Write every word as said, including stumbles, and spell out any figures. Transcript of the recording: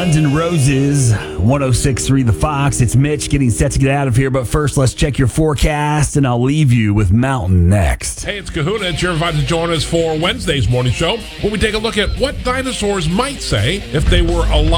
Guns N' Roses, one oh six point three The Fox. It's Mitch getting set to get out of here, but first let's check your forecast, and I'll leave you with Mountain next. Hey, it's Kahuna, and you're invited to join us for Wednesday's morning show, where we take a look at what dinosaurs might say if they were alive.